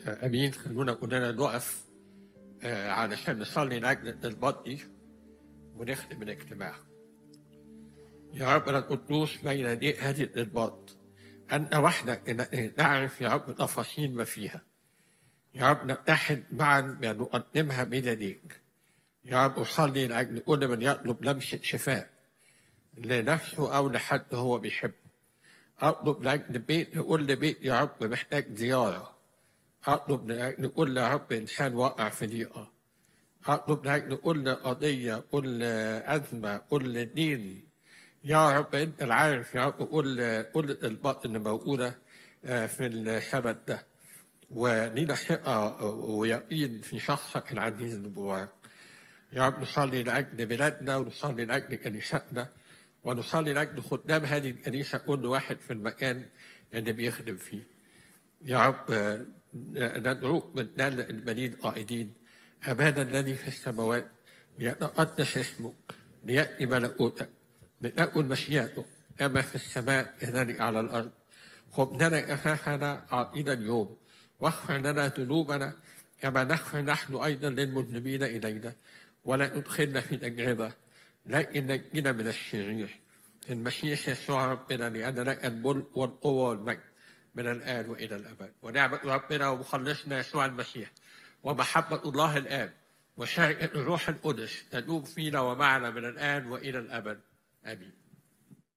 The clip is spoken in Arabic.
امين. خلونا كلنا نقف علشان نصلي لاجل البطء ونختم الاجتماع. يا رب القدوس بين يدي هذه الإطباط، أنت وحدك نعرف يا رب تفاصيل ما فيها. يا رب نتحد معا بنقدمها بين يديك. يا رب أصلي لأجل كل من يطلب لمسة شفاء لنفسه أو لحد هو بيحبه. أطلب لأجل بيت، كل بيت يا رب محتاج زيارة. أطلب لأجل كل يا رب إنسان واقع في ضيقة. أطلب لأجل كل قضية، كل أزمة، كل دين. يا رب أنت العارف يا رب كل الباطن اللي موجودة في السبت ده، ولينا ثقة ويقين في شخصك العزيز المبارك. يا رب نصلي لأجل بلادنا ونصلي لأجل كنيستنا ونصلي لأجل خدام هذه الكنيسة، كل واحد في المكان اللي بيخدم فيه. يا رب ندعوك من دل المدينة قائدين: أبانا الذي في السماوات ليتقدس اسمك، ليأتي ملكوتك، لتكن مشيئتك كما في السماء كذلك على الأرض. خبزنا كفافنا أعطنا اليوم، واغفر لنا ذنوبنا كما نغفر نحن أيضا للمذنبين إلينا، ولا تدخلنا في تجربة لكن نجنا من الشرير. المسيح يسوع ربنا، لأن لك الملك والقوة والمجد من الآن وإلى الأبد. ونعمة ربنا ومخلصنا يسوع المسيح ومحبة الله الآب وشركة الروح القدس تدوم فينا ومعنا من الآن وإلى الأبد. آمين.